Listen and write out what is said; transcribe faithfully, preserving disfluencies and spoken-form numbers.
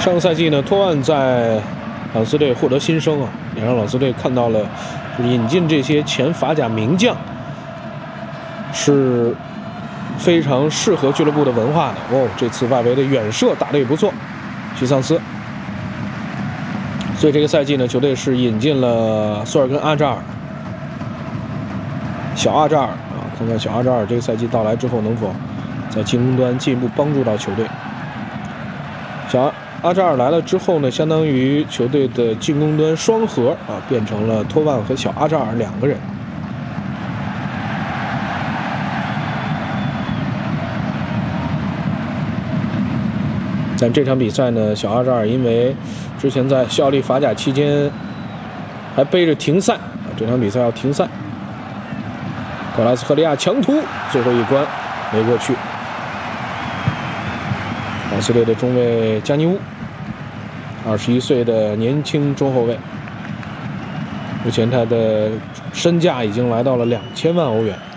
上个赛季呢，托万在朗斯队获得新生啊，也让朗斯队看到了引进这些前法甲名将是非常适合俱乐部的文化的哦。这次外围的远射打得也不错，许桑斯。所以这个赛季呢，球队是引进了索尔根阿扎尔、小阿扎尔啊，看看小阿扎尔这个赛季到来之后能否在进攻端进一步帮助到球队。小阿扎尔来了之后呢，相当于球队的进攻端双核啊，变成了托万和小阿扎尔两个人。但这场比赛呢，小阿扎尔因为之前在效力法甲期间还背着停赛啊，这场比赛要停赛。格拉斯赫利亚强突，最后一关没过去。朗斯队的中卫加尼乌，二十一岁的年轻中后卫，目前他的身价已经来到了两千万欧元。